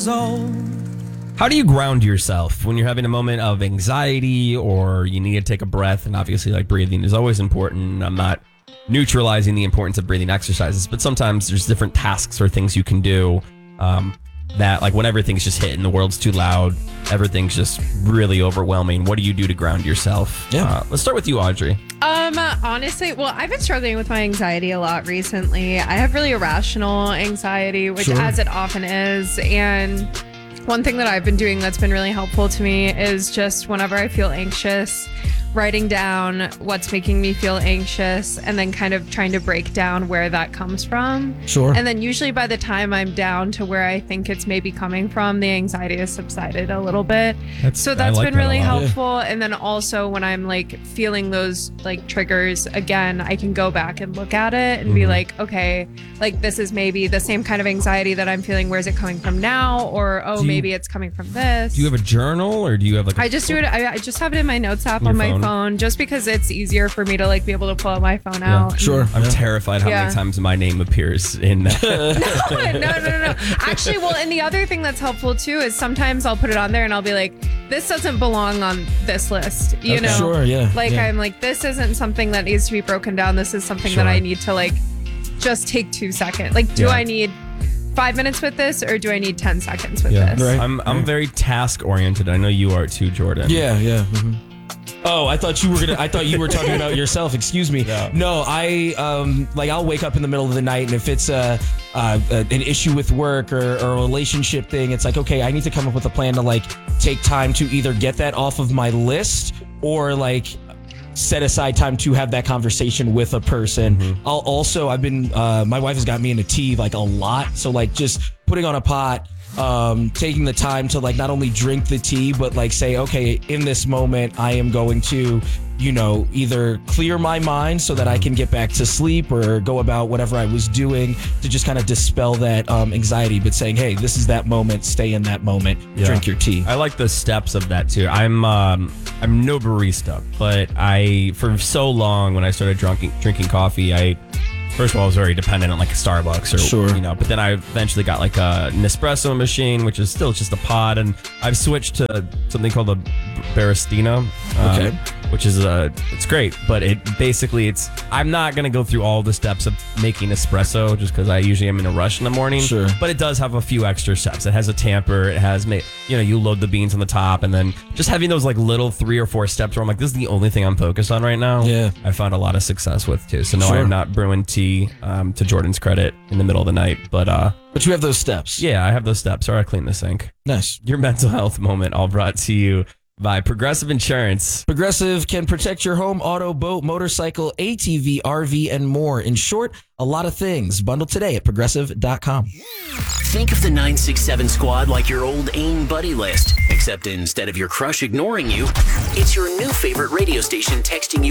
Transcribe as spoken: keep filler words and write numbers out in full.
years old. How do you ground yourself when you're having a moment of anxiety or you need to take a breath? And obviously, like, breathing is always important. I'm not neutralizing the importance of breathing exercises, but sometimes there's different tasks or things you can do um, that, like, when everything's just hitting, the world's too loud, everything's just really overwhelming. What do you do to ground yourself? Yeah. Uh, let's start with you, Audrey. Um, honestly, well, I've been struggling with my anxiety a lot recently. I have really irrational anxiety, which Sure. as it often is, and one thing that I've been doing that's been really helpful to me is just whenever I feel anxious, writing down what's making me feel anxious and then kind of trying to break down where that comes from. Sure. And then usually by the time I'm down to where I think it's maybe coming from, the anxiety has subsided a little bit. That's- so I that's like been that a really lot. helpful. And then also when I'm like feeling those like triggers again, I can go back and look at it and Mm-hmm. be like, okay, like this is maybe the same kind of anxiety that I'm feeling. Where's it coming from now? Or, oh, Do you- maybe it's coming from this. Do you have a journal or do you have like a I just do it. I, I just have it in my notes app Your on my phone? phone, just because it's easier for me to like be able to pull out my phone out. and- Sure. I'm terrified how Yeah. many times my name appears in that. no, no, no, no. Actually, well, and the other thing that's helpful too is sometimes I'll put it on there and I'll be like, this doesn't belong on this list. You Okay. know, Sure, yeah, Like yeah. I'm like, this isn't something that needs to be broken down. This is something Sure. that I need to like just take two seconds. Like, do Yeah. I need five minutes with this or do I need ten seconds with Yeah, this? Right. I'm I'm very task oriented. I know you are too, Jordan. Yeah, yeah. mhm. Oh, I thought you were gonna. I thought you were talking about yourself. Excuse me. Yeah. No, I um like I'll wake up in the middle of the night, and if it's a, uh, a an issue with work or, or a relationship thing, it's like, okay, I need to come up with a plan to like take time to either get that off of my list or like set aside time to have that conversation with a person. I'll also, I've been, uh, my wife has got me into tea like a lot. So like just putting on a pot, um, taking the time to like not only drink the tea, but like say, okay, in this moment, I am going to, you know, either clear my mind so that I can get back to sleep or go about whatever I was doing to just kind of dispel that um, anxiety, but saying, hey, this is that moment, stay in that moment, Yeah. drink your tea. I like the steps of that too. I'm um I'm no barista, but I for so long when I started drinking drinking coffee, I first of all I was very dependent on like a Starbucks or Sure. you know, but then I eventually got like a Nespresso machine, which is still just a pod, and I've switched to something called the Baristina. um, Okay. Which is a, it's great, but it basically it's. I'm not gonna go through all the steps of making espresso just because I usually am in a rush in the morning. Sure. But it does have a few extra steps. It has a tamper. It has, ma- you know, you load the beans on the top, and then just having those like little three or four steps where I'm like, this is the only thing I'm focused on right now. Yeah. I found a lot of success with too. So no, Sure. I'm not brewing tea. Um, to Jordan's credit, in the middle of the night, but uh, But you have those steps. yeah, I have those steps. Or I clean the sink. Nice. Your mental health moment, all brought to you by Progressive Insurance. Progressive can protect your home, auto, boat, motorcycle, A T V, R V, and more. In short, a lot of things. Bundle today at progressive dot com. Think of the nine six seven squad like your old AIM buddy list, except instead of your crush ignoring you, it's your new favorite radio station texting you